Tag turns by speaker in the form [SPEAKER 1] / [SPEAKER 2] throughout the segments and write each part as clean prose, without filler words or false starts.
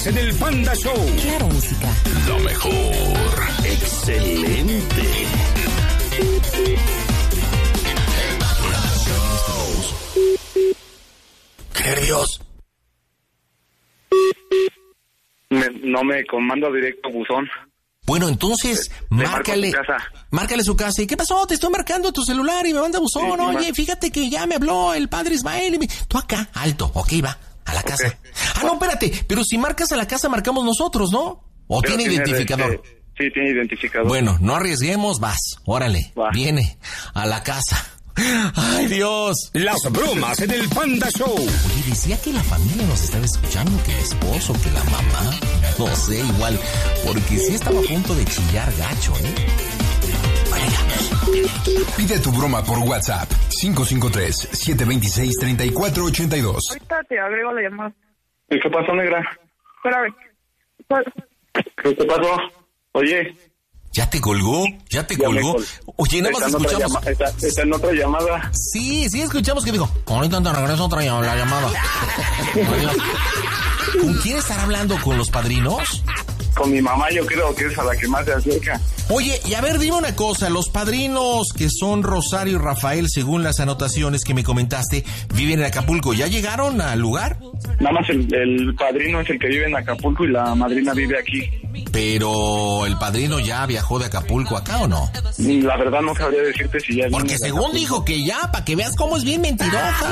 [SPEAKER 1] bromas en el Panda Show.
[SPEAKER 2] Claro, música.
[SPEAKER 1] Lo mejor. Excelente. ¡Qué nervios!
[SPEAKER 3] No me comando directo buzón.
[SPEAKER 1] Bueno, entonces, márcale su casa. ¿Y qué pasó? Te estoy marcando tu celular y me manda buzón. Sí, oye, fíjate que ya me habló el padre Ismael. Tú acá, alto. Ok, va, a la casa. No, espérate. Pero si marcas a la casa, marcamos nosotros, ¿no? ¿O tiene identificador?
[SPEAKER 3] Sí, tiene identificador.
[SPEAKER 1] Bueno, no arriesguemos, vas. Órale, viene a la casa. ¡Ay, Dios! Las bromas en el Panda Show. Oye, decía que la familia nos estaba escuchando, que el esposo, que la mamá. No sé, igual, porque sí estaba a punto de chillar gacho, ¿eh?
[SPEAKER 4] Pide tu broma por WhatsApp. 553-726-3482.
[SPEAKER 5] Ahorita te agrego la llamada.
[SPEAKER 3] ¿Y qué pasó, negra?
[SPEAKER 5] Espérame.
[SPEAKER 3] ¿Qué te pasó? Oye.
[SPEAKER 1] ¿Ya te colgó? Oye, nada más escuchamos.
[SPEAKER 3] Está en otra llamada.
[SPEAKER 1] Sí, escuchamos que dijo, ahorita te regreso la llamada. ¿Con quién estará hablando? ¿Con los padrinos?
[SPEAKER 3] Con mi mamá, yo creo que es a la que más se acerca.
[SPEAKER 1] Oye, y a ver, dime una cosa, los padrinos que son Rosario y Rafael, según las anotaciones que me comentaste, viven en Acapulco, ¿ya llegaron al lugar?
[SPEAKER 3] Nada más el padrino es el que vive en Acapulco y la madrina vive aquí.
[SPEAKER 1] Pero, ¿el padrino ya viajó de Acapulco acá o no?
[SPEAKER 3] La verdad no sabría decirte si ya...
[SPEAKER 1] Porque según dijo que ya, para que veas cómo es bien mentirosa.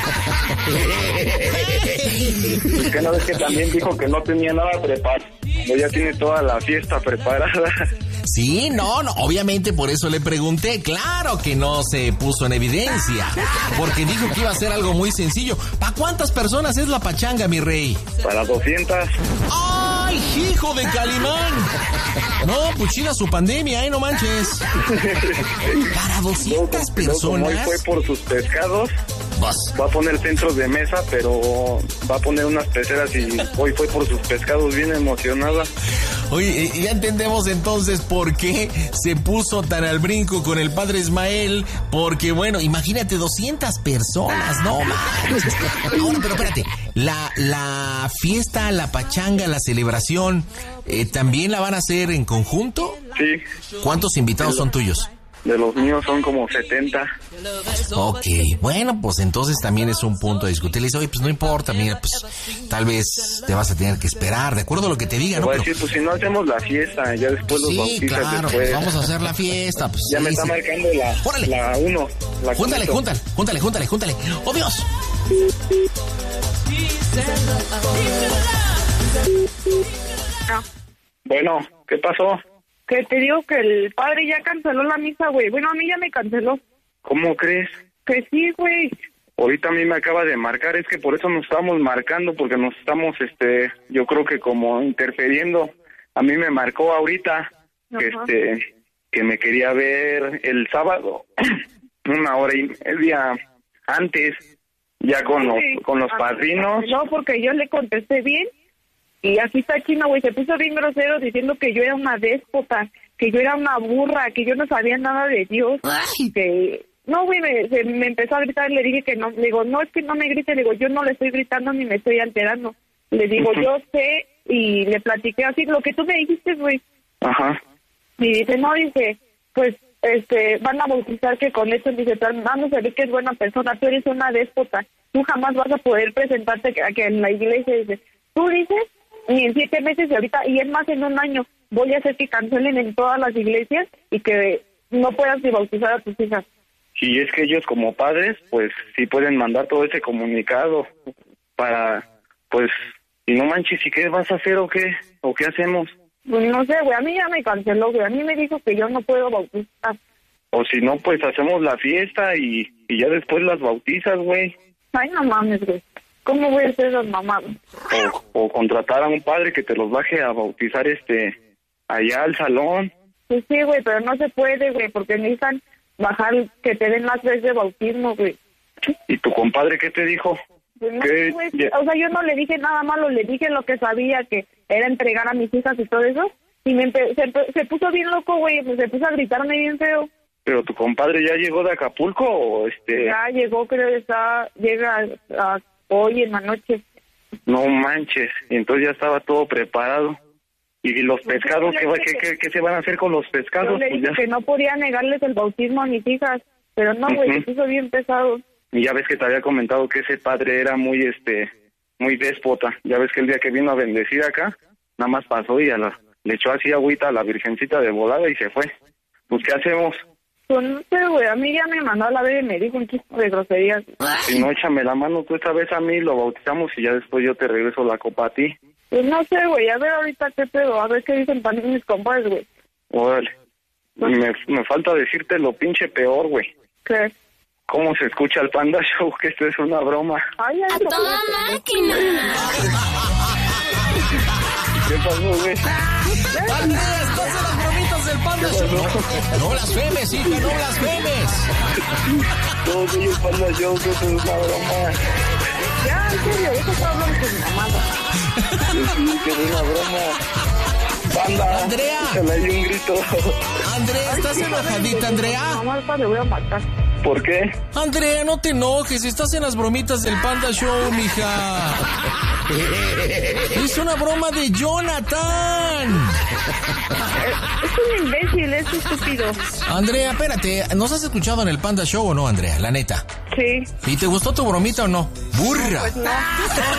[SPEAKER 3] Es que no ves que también dijo que no tenía nada preparado. Ya tiene toda la fiesta preparada.
[SPEAKER 1] Sí, no, obviamente por eso le pregunté. Claro que no se puso en evidencia, porque dijo que iba a ser algo muy sencillo. ¿Para cuántas personas es la pachanga, mi rey?
[SPEAKER 3] Para 200.
[SPEAKER 1] ¡Ay, hijo de Calimán! No, pues chida su pandemia, no manches. Para 200 personas.
[SPEAKER 3] Como hoy fue por sus pescados, va a poner centros de mesa, pero va a poner unas peceras y hoy fue por sus pescados, bien emocionada.
[SPEAKER 1] Oye, ya entendemos entonces por qué se puso tan al brinco con el padre Ismael, porque bueno, imagínate 200 personas, no manches. Ahora, pero espérate, la fiesta, la pachanga, la celebración, ¿también la van a hacer en conjunto?
[SPEAKER 3] Sí.
[SPEAKER 1] ¿Cuántos invitados son tuyos?
[SPEAKER 3] De los míos son como 70.
[SPEAKER 1] Ok, bueno, pues entonces también es un punto a discutir. Le dice, oye, pues no importa, mira, pues tal vez te vas a tener que esperar, de acuerdo a lo que te diga, ¿no?
[SPEAKER 3] Voy a decir, pues si no hacemos la fiesta, ya después los bautizas.
[SPEAKER 1] Claro,
[SPEAKER 3] después.
[SPEAKER 1] Vamos a hacer la fiesta. Pues,
[SPEAKER 3] ya me está marcando la 1.
[SPEAKER 1] Júntale. ¡Oh, Dios!
[SPEAKER 3] Bueno, ¿qué pasó?
[SPEAKER 5] Que te digo que el padre ya canceló la misa, güey. Bueno, a mí ya me canceló.
[SPEAKER 3] ¿Cómo crees?
[SPEAKER 5] Que sí, güey.
[SPEAKER 3] Ahorita a mí me acaba de marcar, es que por eso nos estamos marcando, porque nos estamos, yo creo que como interfiriendo. A mí me marcó ahorita, que me quería ver el sábado, 1 hora y media antes, ya con los padrinos.
[SPEAKER 5] No, porque yo le contesté bien. Y así está Chino, güey, se puso bien grosero diciendo que yo era una déspota, que yo era una burra, que yo no sabía nada de Dios.
[SPEAKER 1] Ay.
[SPEAKER 5] Que no, güey, me empezó a gritar, le dije que no, le digo, no, es que no me grite, le digo, yo no le estoy gritando ni me estoy alterando. Le digo, yo sé, y le platiqué así, lo que tú me dijiste, güey.
[SPEAKER 3] Ajá.
[SPEAKER 5] Y dice, no, dice, pues, van a bautizar que con esto, dice, vamos a ver que es buena persona, tú eres una déspota, tú jamás vas a poder presentarte a que en la iglesia, dice, tú dices, ni en 7 meses ahorita, y es más en 1 año, voy a hacer que cancelen en todas las iglesias y que no puedas ni bautizar a tus hijas.
[SPEAKER 3] Y es que ellos como padres, pues sí pueden mandar todo ese comunicado para, pues, y no manches, ¿y qué vas a hacer o qué? ¿O qué hacemos?
[SPEAKER 5] Pues no sé, güey, a mí ya me canceló, güey, a mí me dijo que yo no puedo bautizar.
[SPEAKER 3] O si no, pues hacemos la fiesta y ya después las bautizas, güey.
[SPEAKER 5] Ay, no mames, güey. ¿Cómo voy a hacer esas mamadas?
[SPEAKER 3] O contratar a un padre que te los baje a bautizar allá al salón.
[SPEAKER 5] Pues sí, güey, pero no se puede, güey, porque necesitan bajar, que te den las veces de bautismo, güey.
[SPEAKER 3] ¿Y tu compadre qué te dijo?
[SPEAKER 5] Pues no, güey, o sea, yo no le dije nada malo, le dije lo que sabía, que era entregar a mis hijas y todo eso, y se puso bien loco, güey, pues se puso a gritarme bien feo.
[SPEAKER 3] ¿Pero tu compadre ya llegó de Acapulco o
[SPEAKER 5] Ya llegó, creo que llega hoy en la noche.
[SPEAKER 3] No manches, y entonces ya estaba todo preparado. Y los pescados, ¿qué se van a hacer con los pescados?
[SPEAKER 5] Yo le dije que no podía negarles el bautismo a mis hijas, pero no, güey, se puso bien pesado.
[SPEAKER 3] Y ya ves que te había comentado que ese padre era muy déspota. Ya ves que el día que vino a bendecir acá, nada más pasó y le echó así agüita a la virgencita de volada y se fue. Pues, ¿qué hacemos?
[SPEAKER 5] Pues no sé, güey, a mí ya me mandó a la vez y me dijo un chiste de groserías.
[SPEAKER 3] Si no, échame la mano tú esta vez a mí, lo bautizamos y ya después yo te regreso la copa a ti.
[SPEAKER 5] Pues no sé, güey, a ver ahorita qué pedo, a ver qué dicen también mis compadres, güey.
[SPEAKER 3] Órale. Me falta decirte lo pinche peor, güey.
[SPEAKER 5] ¿Qué?
[SPEAKER 3] ¿Cómo se escucha el Panda Show? Que esto es una broma.
[SPEAKER 5] Ay,
[SPEAKER 2] ¡A toda máquina!
[SPEAKER 3] ¿Qué pasó, güey?
[SPEAKER 1] Andrea, estás en las bromitas del Panda Show. No blasfemes, hija, no blasfemes.
[SPEAKER 3] No, soy el Panda Show, que esto es una broma.
[SPEAKER 5] Ya, en serio, eso está hablando con mi mamá.
[SPEAKER 3] Sí, que es una broma. Panda,
[SPEAKER 1] Andrea.
[SPEAKER 3] échale ahí un grito.
[SPEAKER 1] Andrea, ¿estás enojadita, Andrea?
[SPEAKER 5] Mamá, ahorita le voy a matar.
[SPEAKER 3] ¿Por qué?
[SPEAKER 1] Andrea, no te enojes, estás en las bromitas del Panda Show, mija. Es una broma de Jonathan.
[SPEAKER 5] Es un imbécil, es estúpido.
[SPEAKER 1] Andrea, espérate, ¿nos has escuchado en el Panda Show o no, Andrea? La neta.
[SPEAKER 5] Sí.
[SPEAKER 1] ¿Y te gustó tu bromita o no? ¡Burra!
[SPEAKER 5] Pues no.